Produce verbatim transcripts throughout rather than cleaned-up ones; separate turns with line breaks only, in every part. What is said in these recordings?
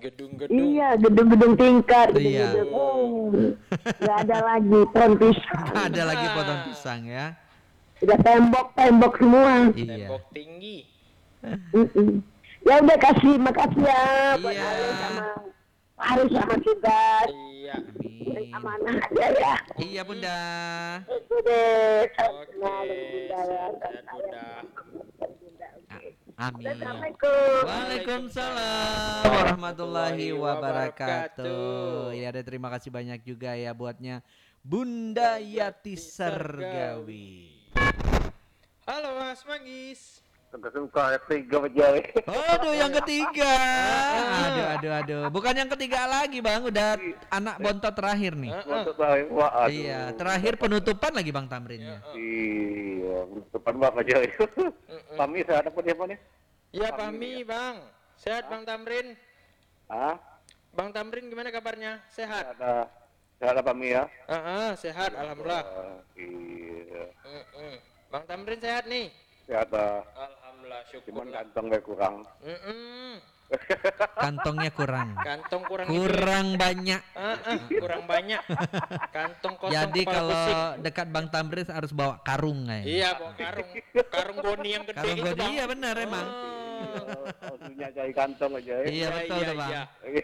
Gedung-gedung.
Iya, gedung-gedung tingkat.
Iya.
Gedung-gedung. Oh, nggak ada lagi pohon pisang.
Nggak ada lagi potong pisang ya.
Udah tembok-tembok semua.
Iya.
Tembok tinggi.
Mm-mm. Ya udah kasih, makasih ya buat
Iya.
Ale sama Haris sama Tugas.
Iya.
Amin.
Amanah aja ya.
Iya Bunda.
Itu deh.
Oke. Sehat-sehat Bunda.
Amin.
Assalamualaikum.
Waalaikumsalam warahmatullahi wabarakatuh. Ya, ada terima kasih banyak juga ya buatnya Bunda Yati Sergawi.
Halo Mas Manggis.
Suka-suka ketiga aja.
Aduh, yang ketiga. Aduh, aduh, aduh. Bukan yang ketiga lagi, Bang. Udah anak bontot terakhir nih.
Untuk tahu, wah, aduh.
Iya, terakhir penutupan lagi Bang Tamrinnya.
Iya, depan bang aja. Pami sehat apa dia apa nih?
Iya Pahmi Bang. Sehat Bang Tamrin.
Ah,
Bang Tamrin gimana kabarnya? Sehat?
ada sehat apa Pami ya?
Heeh, sehat alhamdulillah.
Ah, iya,
Mm-mm. Bang Tamrin sehat nih?
sehat ah.
Alhamdulillah syukur.
Cuman kantong gue kurang.
Mm-mm.
Kantongnya kurang.
Kantong kurang
Kurang banyak.
Ah, ah, kurang banyak. Kantong kosong.
Jadi
kepala
kalau
pusing.
dekat Bang Tamrin harus bawa karung kayak.
Iya bawa karung, karung boni yang gede
Karung
itu
gede,
Bang.
iya benar emang.
Oh.
Maksudnya cari kantong aja.
Iya
Iya,
betul
iya,
tuh Bang.
iya.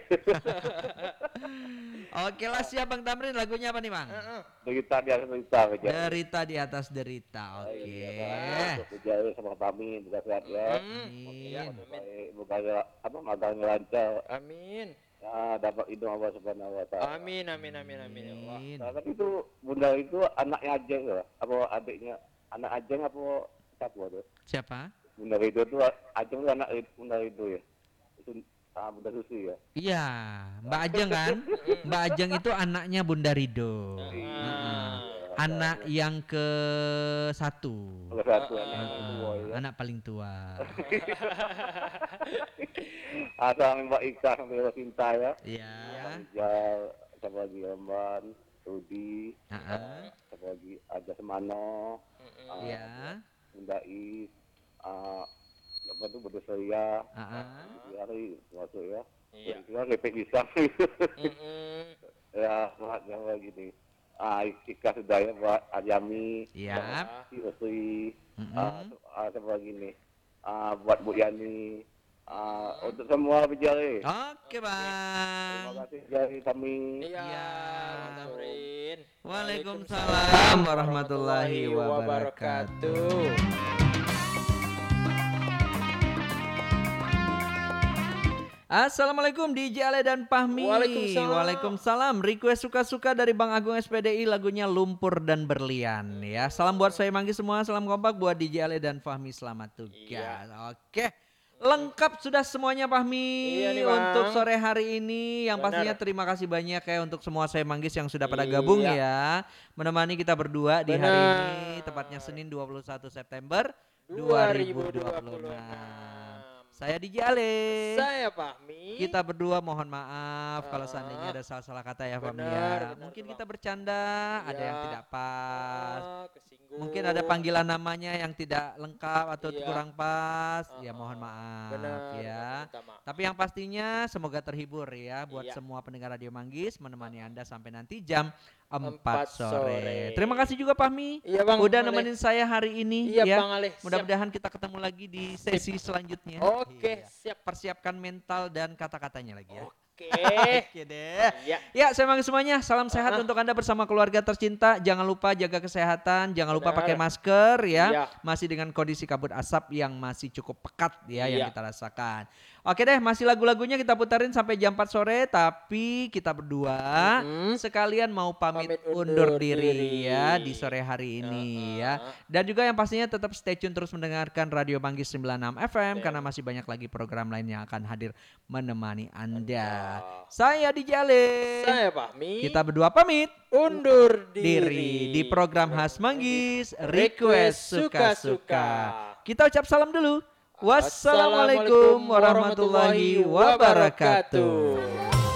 Oke lah, siap Bang Tamrin, lagunya apa nih Bang?
Heeh.
Derita di atas derita aja.
Derita di atas derita. Oke.
Kerja sama Pami, juga sehat ya.
Hmm. Iya,
Amin.
amin.
Baik, bukan apa magangnya lancar.
Amin.
Ya, dapat hidung Allah Subhanahu wa taala.
Amin amin amin amin ya Allah.
Amin.
Nah, tapi itu bunda itu anaknya Ajeng ya? Apa adiknya? Anak Ajeng apa siapa tuh?
Siapa?
Bunda Rido tuh Ajeng tuh anak Bunda Rido ya? Itu ah, Bunda Susi ya?
Iya, Mbak Ajeng kan? Mbak Ajeng itu anaknya Bunda Rido.
Ah.
Anak yang ke satu.
Salah satu anak yang
Ah,
tua ya.
anak paling tua.
Asal Mbak Ika sampai Mbak Cinta ya.
Iya.
Rijal, siapa lagi Lemban, Rudi,
Ah, ah.
siapa lagi Aja Semano, ah,
Iya.
Bunda Is, ah, apa tuh Bunda Surya,
Ah, ah.
hari masuk ya.
Iya.
Kita lepek pisang.
Mm-mm.
Ya, buat yang lagi nih. Ah, Ika sudah ya buat Ajami,
Iya.
si Usui,
Mm-mm.
ah, ah, siapa lagi nih? Ah, buat Bu Yani, ah, untuk semua pejabat.
Oke,
Terima
Bang.
kasih dari kami.
Iya,
Iya.
Bang Tamrin.
Waalaikumsalam warahmatullahi wabarakatuh. Assalamualaikum D J Ale dan Pahmi.
Waalaikumsalam.
Waalaikumsalam. Request suka-suka dari Bang Agung S P D I lagunya Lumpur dan Berlian ya. Salam buat saya Manggis semua, salam kompak buat D J Ale dan Pahmi, selamat tugas.
Iya.
Oke. Lengkap sudah semuanya Pahmi
Iya nih, Bang.
untuk sore hari ini. Yang
Benar.
pastinya terima kasih banyak ya untuk semua saya Manggis yang sudah pada
Iya.
gabung ya. Menemani kita berdua di hari
Benar.
ini, tepatnya Senin dua puluh satu September dua ribu dua puluh enam. Saya D J Ale.
Saya Pahmi.
Kita berdua mohon maaf kalau
Ah.
seandainya ada salah-salah kata ya Fahmi
Benar,
ya.
benar
Mungkin
tuh,
kita
Bang.
bercanda, ada yang
Iya.
tidak pas.
Ah, kesinggung.
Mungkin ada panggilan namanya yang tidak lengkap atau
Iya.
kurang pas.
Ah,
Ya mohon
ah.
maaf
Benar,
ya.
benar, minta maaf.
Tapi yang pastinya semoga terhibur ya buat
Iya.
semua pendengar Radio Manggis, menemani Anda sampai nanti jam
Empat
empat sore.
sore.
Terima kasih juga Fahmi.
Iya Bang.
Udah
boleh.
nemenin saya hari ini
Iya
ya.
Bang Ale. Siap.
Mudah-mudahan kita ketemu lagi di sesi selanjutnya.
Oke,
Iya.
siap.
Persiapkan mental dan kata-katanya lagi ya.
Oke.
Oke deh.
Iya.
Ya, saya Manggis semuanya. Salam sehat
Ah.
untuk Anda bersama keluarga tercinta. Jangan lupa jaga kesehatan, jangan lupa
Benar.
pakai masker ya.
Iya.
Masih dengan kondisi kabut asap yang masih cukup pekat ya yang
Iya.
kita rasakan. Oke deh, masih lagu-lagunya kita putarin sampai jam empat sore, tapi kita berdua
Mhm.
sekalian mau pamit,
Pamit
undur,
undur
diri,
diri.
ya di sore hari ini ya.
Ah.
Dan juga yang pastinya tetap stay tune terus mendengarkan Radio Manggis sembilan puluh enam F M
Betul.
karena masih banyak lagi program lain yang akan hadir menemani Anda.
Anda.
Saya D J Ale.
Saya Pahmi.
Kita berdua pamit
undur diri,
diri di program khas Manggis Request Suka-Suka. Kita ucap salam dulu. Wassalamualaikum warahmatullahi wabarakatuh.